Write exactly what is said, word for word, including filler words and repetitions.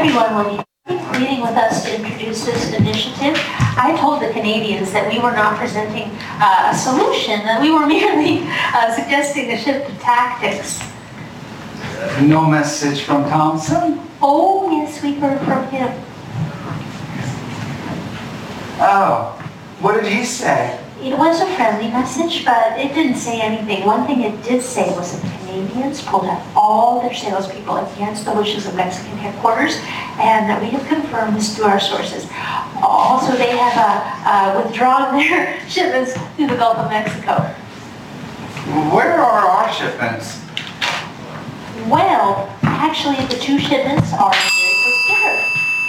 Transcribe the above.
everyone will be meeting with us to introduce this initiative. I told the Canadians that we were not presenting uh, a solution, that we were merely uh, suggesting a shift of tactics. No message from Thompson? Oh, yes, we heard from him. Oh, what did he say? It was a friendly message, but it didn't say anything. One thing it did say was that the Canadians pulled out all their salespeople against the wishes of Mexican headquarters, and that we have confirmed this through our sources. Also, they have uh, uh, withdrawn their shipments to the Gulf of Mexico. Where are our shipments? Well, actually, the two shipments are